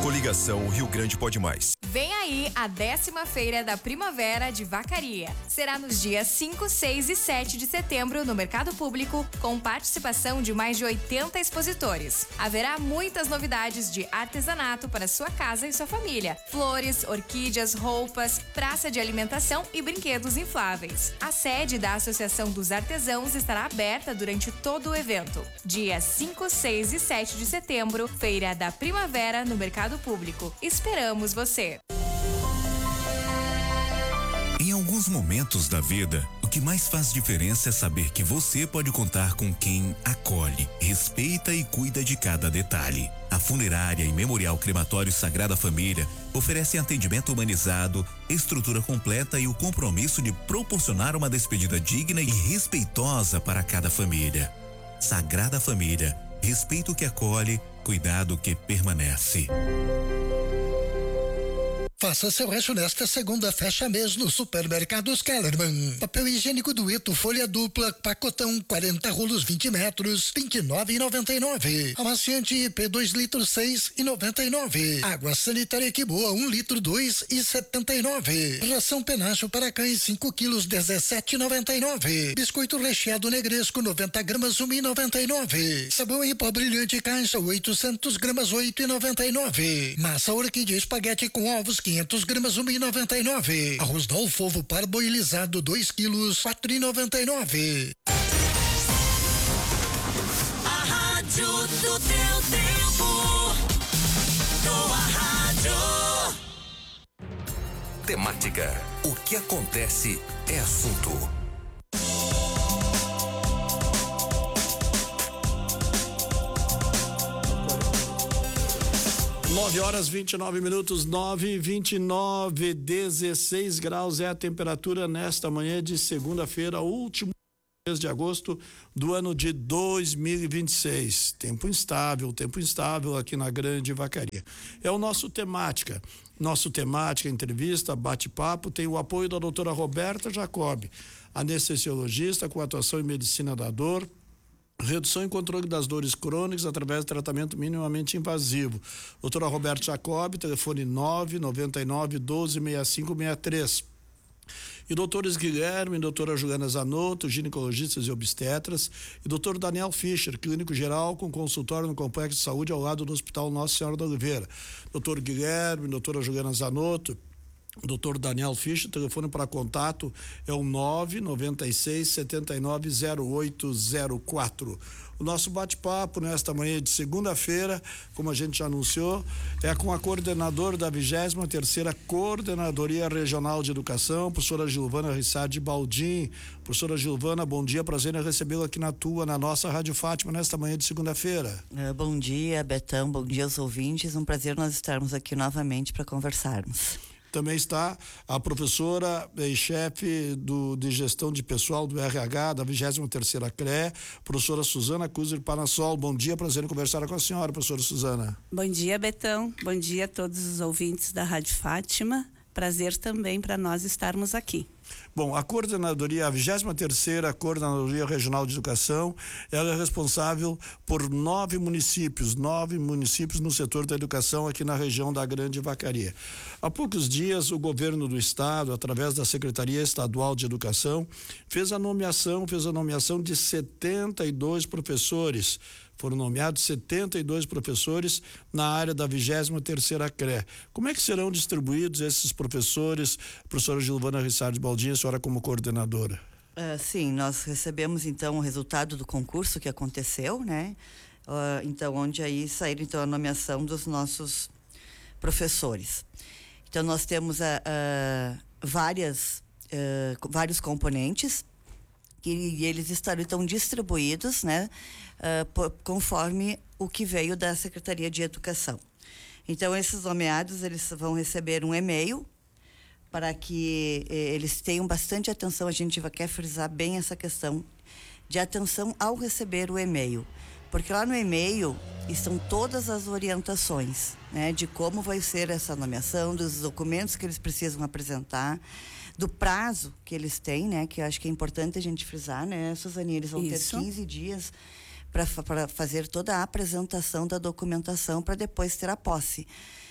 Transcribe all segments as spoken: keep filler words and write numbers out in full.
Coligação Rio Grande Pode Mais. Vem aí a décima Feira da Primavera de Vacaria. Será nos dias cinco, seis e sete de setembro no Mercado Público, com participação de mais de oitenta expositores. Haverá muitas novidades de artesanato para sua casa e sua família. Flores, orquídeas, roupas, praça de alimentação e brinquedos infláveis. A sede da Associação dos Artesãos estará aberta durante todo o evento. Dias cinco, seis e sete de setembro, Feira da Primavera no Mercado Público. Esperamos você! Em alguns momentos da vida, o que mais faz diferença é saber que você pode contar com quem acolhe, respeita e cuida de cada detalhe. A Funerária e Memorial Crematório Sagrada Família oferecem atendimento humanizado, estrutura completa e o compromisso de proporcionar uma despedida digna e respeitosa para cada família. Sagrada Família, respeito que acolhe, cuidado que permanece. Faça seu rancho nesta segunda fecha mês no Supermercados Kellerman. Papel higiênico Dueto, folha dupla, pacotão, quarenta rolos, vinte metros, vinte e nove e noventa e nove. Amaciante I P dois litros, seis e noventa e nove. Água sanitária que boa, um litro, dois e setenta e nove. Ração penacho para cães, cinco quilos, dezessete e noventa e nove. Biscoito recheado negresco, noventa gramas, um e noventa e nove. Sabão em pó brilhante caixa, oitocentos gramas, oito e noventa e nove. Massa orquídea espaguete com ovos, quinhentos gramas, um e noventa e nove. Arroz Dalfovo parboilizado, dois quilos, quatro e noventa e nove. A rádio do teu tempo. Tua rádio. Temática. O que acontece é assunto. nove horas vinte e nove minutos, nove e vinte e nove, dezesseis graus é a temperatura nesta manhã de segunda-feira, último mês de agosto do ano de dois mil e vinte e seis. Tempo instável, tempo instável aqui na Grande Vacaria. É o nosso temática. Nosso temática, entrevista, bate-papo, tem o apoio da doutora Roberta Jacob, anestesiologista com atuação em medicina da dor, redução e controle das dores crônicas através de tratamento minimamente invasivo. Doutora Roberta Jacob, telefone nove nove nove, doze, sessenta e cinco, sessenta e três. E doutores Guilherme e doutora Juliana Zanotto, ginecologistas e obstetras, e doutor Daniel Fischer, clínico geral com consultório no Complexo de Saúde ao lado do Hospital Nossa Senhora da Oliveira. Doutor Guilherme, doutora Juliana Zanotto, doutor Daniel Fischer, telefone para contato é o nove nove seis, sete nove, zero oito zero quatro. O nosso bate-papo nesta manhã de segunda-feira, como a gente já anunciou, é com a coordenadora da vigésima terceira Coordenadoria Regional de Educação, professora Gilvana Rissardi Baldim. Professora Gilvana, bom dia, prazer em recebê-la aqui na tua, na nossa Rádio Fátima, nesta manhã de segunda-feira. Uh, bom dia, Betão, bom dia aos ouvintes, um prazer nós estarmos aqui novamente para conversarmos. Também está a professora e chefe do, de gestão de pessoal do R H da vigésima terceira C R E, professora Suzana Cuser Panassol. Bom dia, prazer em conversar com a senhora, professora Suzana. Bom dia, Betão. Bom dia a todos os ouvintes da Rádio Fátima. Prazer também para nós estarmos aqui. Bom, a coordenadoria, a vigésima terceira Coordenadoria Regional de Educação, ela é responsável por nove municípios, nove municípios no setor da educação aqui na região da Grande Vacaria. Há poucos dias, o governo do estado, através da Secretaria Estadual de Educação, fez a nomeação, fez a nomeação de setenta e dois professores. Foram nomeados setenta e dois professores na área da vigésima terceira C R E. Como é que serão distribuídos esses professores, professora Gilvana Rissardi Baldim, a senhora como coordenadora? Uh, sim, nós recebemos então o resultado do concurso que aconteceu, né? Uh, então, onde aí saíram então a nomeação dos nossos professores. Então, nós temos uh, uh, várias, uh, vários componentes que e eles estarão então distribuídos, né, uh, por, conforme o que veio da Secretaria de Educação. Então, esses nomeados, eles vão receber um e-mail para que eh, eles tenham bastante atenção. A gente vai, quer frisar bem essa questão de atenção ao receber o e-mail, porque lá no e-mail estão todas as orientações, né, de como vai ser essa nomeação, dos documentos que eles precisam apresentar, do prazo que eles têm, né, que eu acho que é importante a gente frisar, né, Suzane, eles vão Isso. ter quinze dias para fazer toda a apresentação da documentação para depois ter a posse.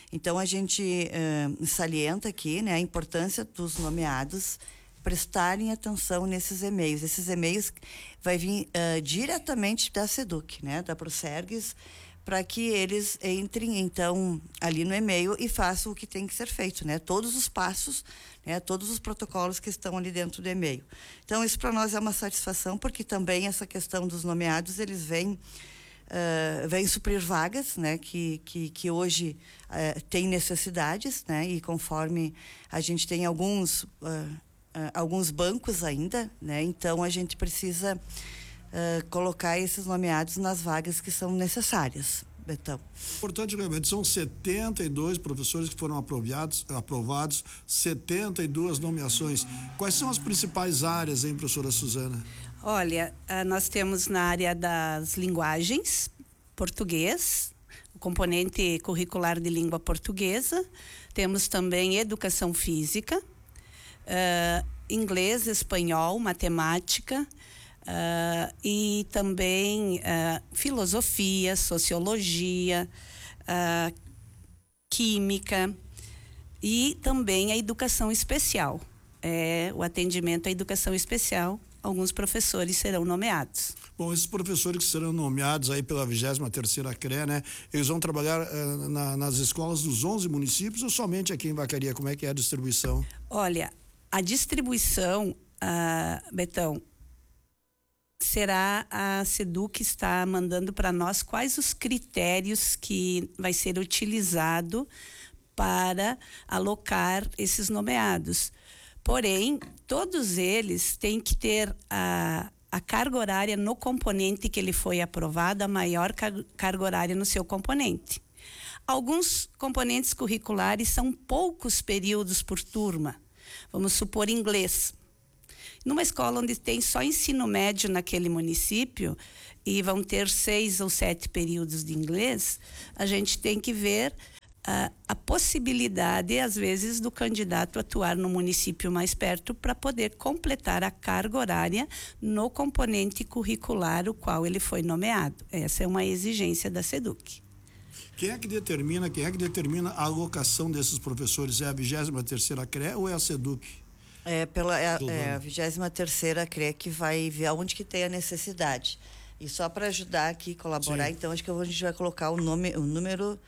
Então a gente uh, salienta aqui, né, a importância dos nomeados prestarem atenção nesses e-mails. Esses e-mails vai vir uh, diretamente da SEDUC, né, da Procergs, para que eles entrem então ali no e-mail e façam o que tem que ser feito, né? Todos os passos, né? Todos os protocolos que estão ali dentro do e-mail. Então isso para nós é uma satisfação, porque também essa questão dos nomeados, eles vêm uh, vêm suprir vagas, né? Que que, que hoje uh, tem necessidades, né? E conforme a gente tem alguns uh, uh, alguns bancos ainda, né? Então a gente precisa Uh, colocar esses nomeados nas vagas que são necessárias, Betão. Importante, realmente, são setenta e dois professores que foram aprovados, aprovados, setenta e duas nomeações. Quais são as principais áreas, hein, professora Suzana? Olha, uh, nós temos na área das linguagens, português, o componente curricular de língua portuguesa, temos também educação física, uh, inglês, espanhol, matemática, Uh, e também uh, filosofia, sociologia, uh, química e também a educação especial. É, o atendimento à educação especial, alguns professores serão nomeados. Bom, esses professores que serão nomeados aí pela vigésima terceira C R E, né? Eles vão trabalhar uh, na, nas escolas dos onze municípios ou somente aqui em Vacaria? Como é que é a distribuição? Olha, a distribuição, uh, Betão, será a SEDUC que está mandando para nós quais os critérios que vai ser utilizado para alocar esses nomeados. Porém, todos eles têm que ter a, a carga horária no componente que ele foi aprovado, a maior car- carga horária no seu componente. Alguns componentes curriculares são poucos períodos por turma. Vamos supor inglês. Numa escola onde tem só ensino médio naquele município e vão ter seis ou sete períodos de inglês, a gente tem que ver uh, a possibilidade, às vezes, do candidato atuar no município mais perto para poder completar a carga horária no componente curricular o qual ele foi nomeado. Essa é uma exigência da SEDUC. Quem é que determina, quem é que determina a alocação desses professores? É a vigésima terceira C R E ou é a SEDUC? É, pela, é, é a vigésima terceira C R E que vai ver aonde que tem a necessidade. E só para ajudar aqui, colaborar, Sim. então acho que a gente vai colocar o, nome, o número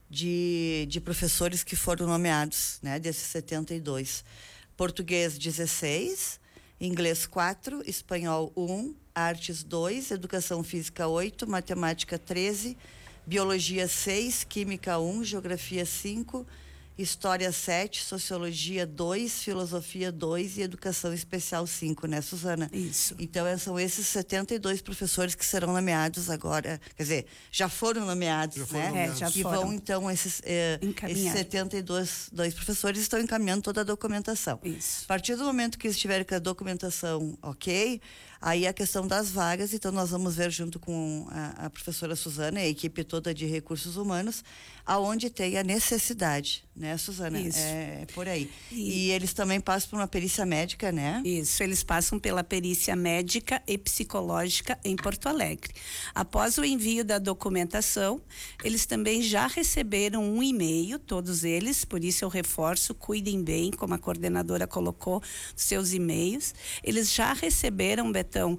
de, de professores que foram nomeados, né, desses setenta e dois. Português, dezesseis, inglês, quatro, espanhol, um, artes, dois, educação física, oito, matemática, treze, biologia, seis, química, um, geografia, cinco, História sete, Sociologia dois, Filosofia dois e Educação Especial cinco, né, Suzana? Isso. Então, são esses setenta e dois professores que serão nomeados agora, quer dizer, já foram nomeados, já foram né? Nomeados. É, já e foram. vão, então, esses, eh, esses setenta e dois dois professores estão encaminhando toda a documentação. Isso. A partir do momento que eles tiverem com a documentação ok, aí a questão das vagas, então nós vamos ver junto com a, a professora Suzana e a equipe toda de recursos humanos, aonde tem a necessidade, né, Suzana? Isso. É, é por aí. E... e eles também passam por uma perícia médica, né? Isso, eles passam pela perícia médica e psicológica em Porto Alegre. Após o envio da documentação, eles também já receberam um e-mail, todos eles, por isso eu reforço, cuidem bem, como a coordenadora colocou, seus e-mails. Eles já receberam, Betão,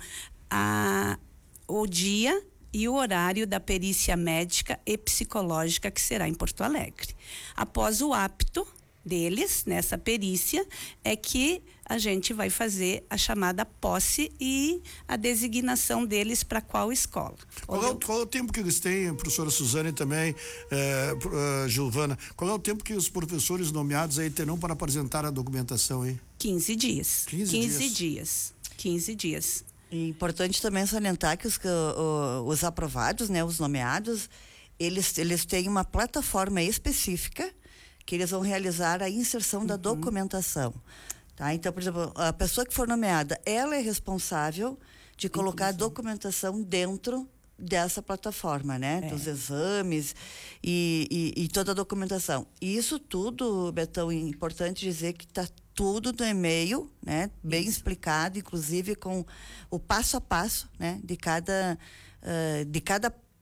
a, o dia e o horário da perícia médica e psicológica que será em Porto Alegre. Após o apto deles, nessa perícia, é que a gente vai fazer a chamada posse e a designação deles para qual escola. Qual é, o, qual é o tempo que eles têm, professora Suzana e também é, uh, Giovana, qual é o tempo que os professores nomeados aí terão para apresentar a documentação aí? quinze dias. quinze, quinze dias. dias. quinze dias. E importante também salientar que os, uh, os aprovados, né, os nomeados, eles, eles têm uma plataforma específica que eles vão realizar a inserção uhum. da documentação. Tá? Então, por exemplo, a pessoa que for nomeada, ela é responsável de colocar Inclusive. a documentação dentro dessa plataforma, né? É. Dos exames e, e, e toda a documentação. E isso tudo, Betão, é importante dizer que está tudo no e-mail, né? Bem isso. explicado, inclusive com o passo a passo, né? De cada, uh, de cada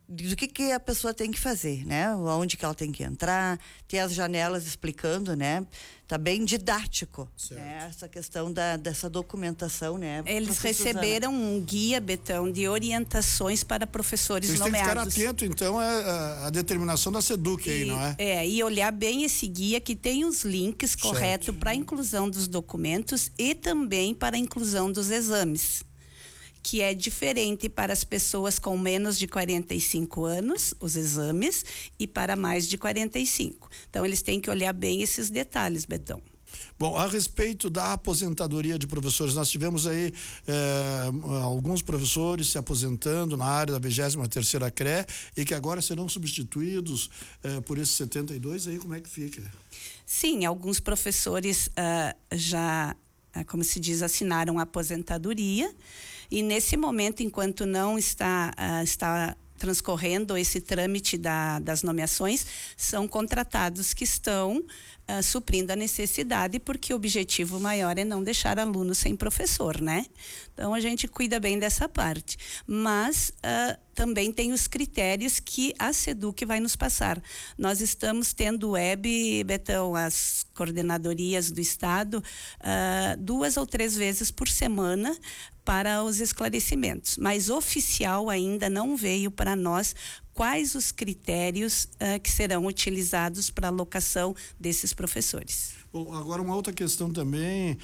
do que, que a pessoa tem que fazer, né? Aonde que ela tem que entrar, tem as janelas explicando, né? Tá bem didático, né? Essa questão da, dessa documentação, né? Eles Professor receberam Suzana. um guia, Betão, de orientações para professores Vocês têm que ficar nomeados. atento, então, é a, a determinação da SEDUC aí, E- não é? É, e olhar bem esse guia que tem os links corretos para a inclusão dos documentos e também para a inclusão dos exames, que é diferente para as pessoas com menos de quarenta e cinco anos, os exames, e para mais de quarenta e cinco. Então, eles têm que olhar bem esses detalhes, Betão. Bom, a respeito da aposentadoria de professores, nós tivemos aí eh, alguns professores se aposentando na área da vigésima terceira C R E e que agora serão substituídos eh, por esses setenta e dois, aí como é que fica? Sim, alguns professores ah, já, ah, como se diz, assinaram a aposentadoria, e nesse momento, enquanto não está, ah, está transcorrendo esse trâmite da, das nomeações, são contratados que estão ah, suprindo a necessidade, porque o objetivo maior é não deixar aluno sem professor, né? Então, a gente cuida bem dessa parte. Mas ah, também tem os critérios que a SEDUC vai nos passar. Nós estamos tendo web, Betão, as coordenadorias do Estado, ah, duas ou três vezes por semana, para os esclarecimentos, mas oficial ainda não veio para nós quais os critérios uh, que serão utilizados para a alocação desses professores. Bom, agora uma outra questão também,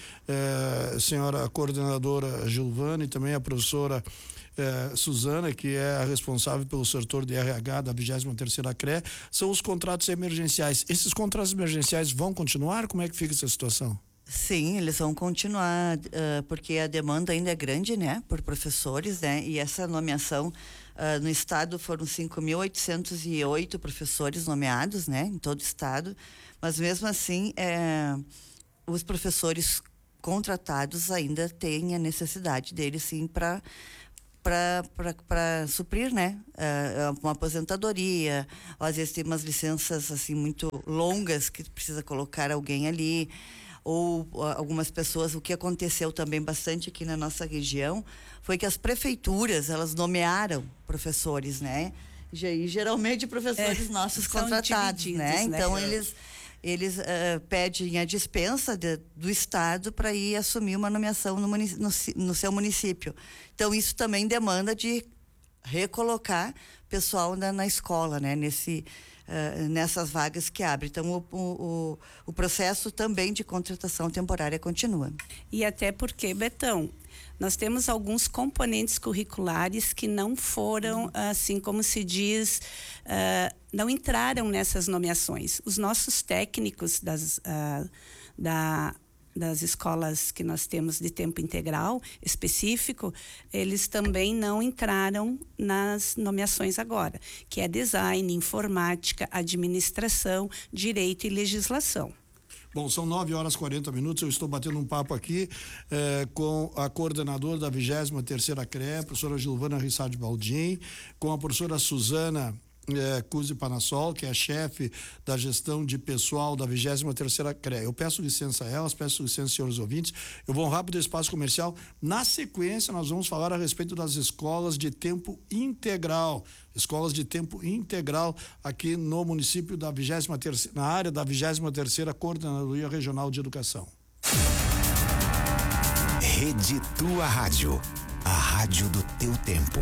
eh, senhora coordenadora Gilvana e também a professora eh, Suzana, que é a responsável pelo setor de R H da vigésima terceira C R E, são os contratos emergenciais. Esses contratos emergenciais vão continuar? Como é que fica essa situação? Sim, eles vão continuar, uh, porque a demanda ainda é grande, né, por professores, né, e essa nomeação uh, no estado foram cinco mil oitocentos e oito professores nomeados, né, em todo o estado, mas mesmo assim, é, os professores contratados ainda têm a necessidade deles, sim, para para suprir, né, uh, uma aposentadoria, ou às vezes tem umas licenças, assim, muito longas que precisa colocar alguém ali, ou uh, algumas pessoas. O que aconteceu também bastante aqui na nossa região foi que as prefeituras, elas nomearam professores, né? E geralmente professores é, nossos contratados, né? né? Então eles eles uh, pedem a dispensa de, do Estado para ir assumir uma nomeação no, munic- no, no seu município. Então isso também demanda de recolocar pessoal na, na escola, né? Nesse Uh, nessas vagas que abrem. Então, o, o, o processo também de contratação temporária continua. E até porque, Betão, nós temos alguns componentes curriculares que não foram, assim como se diz, uh, não entraram nessas nomeações. Os nossos técnicos das, uh, da das escolas que nós temos de tempo integral específico, eles também não entraram nas nomeações agora, que é design, informática, administração, direito e legislação. Bom, são nove horas e quarenta minutos, eu estou batendo um papo aqui eh, com a coordenadora da vigésima terceira C R E, a professora Gilvana Rissard Baldim, com a professora Suzana É, Cusi Panassol, que é a chefe da gestão de pessoal da vigésima terceira C R E. Eu peço licença a elas, peço licença, senhores ouvintes. Eu vou rápido ao espaço comercial. Na sequência, nós vamos falar a respeito das escolas de tempo integral. Escolas de tempo integral aqui no município da vigésima terceira, na área da vigésima terceira Coordenadoria Regional de Educação. Rede Tua Rádio, a rádio do teu tempo.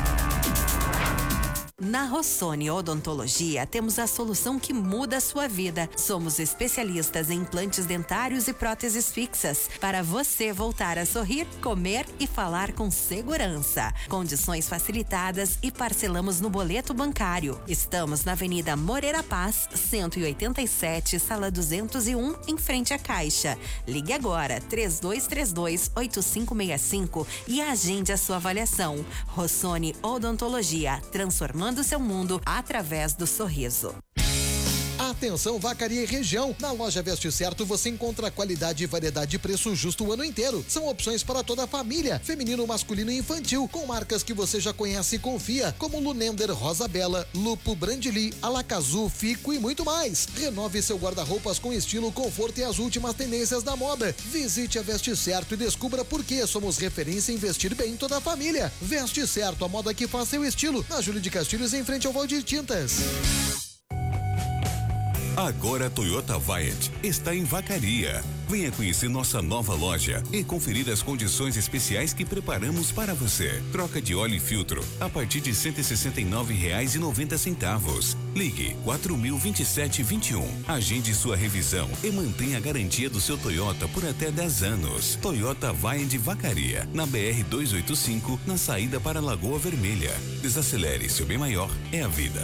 Na Rossoni Odontologia temos a solução que muda a sua vida. Somos especialistas em implantes dentários e próteses fixas para você voltar a sorrir, comer e falar com segurança. Condições facilitadas e parcelamos no boleto bancário. Estamos na Avenida Moreira Paz, cento e oitenta e sete, sala duzentos e um, em frente à Caixa. Ligue agora, três dois três dois, oito cinco seis cinco e agende a sua avaliação. Rossoni Odontologia, transformando do seu mundo através do sorriso. A Atenção, Vacaria e região. Na loja Veste Certo você encontra qualidade, variedade e preço justo o ano inteiro. São opções para toda a família, feminino, masculino e infantil, com marcas que você já conhece e confia, como Lunender, Rosa Bela, Lupo, Brandili, Alacazu, Fico e muito mais. Renove seu guarda-roupas com estilo, conforto e as últimas tendências da moda. Visite a Veste Certo e descubra por que somos referência em vestir bem toda a família. Veste Certo, a moda que faz seu estilo. Na Júlio de Castilhos, em frente ao Valdir Tintas. Agora a Toyota Viant está em Vacaria. Venha conhecer nossa nova loja e conferir as condições especiais que preparamos para você. Troca de óleo e filtro a partir de cento e sessenta e nove reais e noventa centavos. Ligue quatro mil vinte e sete vinte e um. Agende sua revisão e mantenha a garantia do seu Toyota por até dez anos. Toyota Viant Vacaria, na B R duzentos e oitenta e cinco, na saída para Lagoa Vermelha. Desacelere, seu bem maior é a vida.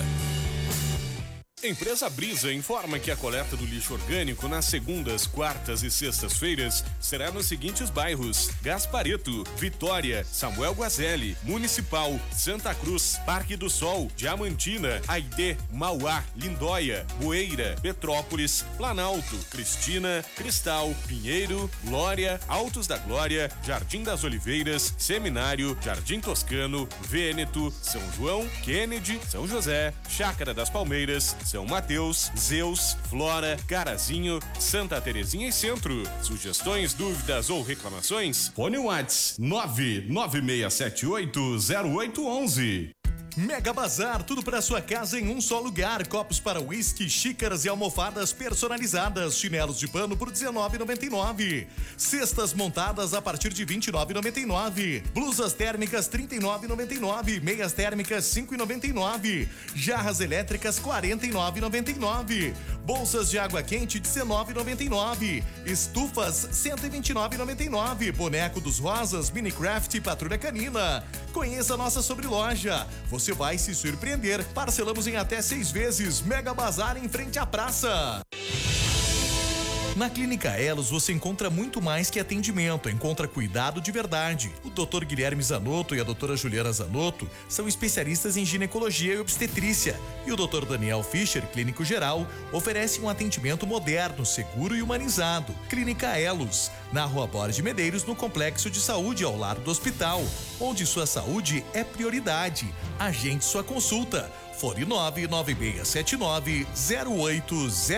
Empresa Brisa informa que a coleta do lixo orgânico nas segundas, quartas e sextas-feiras será nos seguintes bairros: Gaspareto, Vitória, Samuel Guazelli, Municipal, Santa Cruz, Parque do Sol, Diamantina, Aidê, Mauá, Lindóia, Bueira, Petrópolis, Planalto, Cristina, Cristal, Pinheiro, Glória, Altos da Glória, Jardim das Oliveiras, Seminário, Jardim Toscano, Vêneto, São João, Kennedy, São José, Chácara das Palmeiras, São Mateus, Zeus, Flora, Carazinho, Santa Terezinha e Centro. Sugestões, dúvidas ou reclamações? Fone Whats nove nove seis sete oito zero oito um um. Mega Bazar, tudo para sua casa em um só lugar. Copos para uísque, xícaras e almofadas personalizadas. Chinelos de pano por dezenove reais e noventa e nove centavos. Cestas montadas a partir de vinte e nove reais e noventa e nove centavos. Blusas térmicas trinta e nove reais e noventa e nove centavos. Meias térmicas cinco reais e noventa e nove centavos. Jarras elétricas quarenta e nove reais e noventa e nove centavos. Bolsas de água quente dezenove reais e noventa e nove centavos. Estufas cento e vinte e nove reais e noventa e nove centavos. Boneco dos Rosas, Minecraft e Patrulha Canina. Conheça a nossa sobreloja. Você vai se surpreender. Parcelamos em até seis vezes. Mega Bazar em frente à praça. Na Clínica Elos você encontra muito mais que atendimento, encontra cuidado de verdade. O doutor Guilherme Zanotto e a doutora Juliana Zanotto são especialistas em ginecologia e obstetrícia. E o doutor Daniel Fischer, clínico geral, oferece um atendimento moderno, seguro e humanizado. Clínica Elos, na Rua Borges de Medeiros, no Complexo de Saúde, ao lado do hospital, onde sua saúde é prioridade. Agende sua consulta. Fone nove nove seis sete nove zero oito zero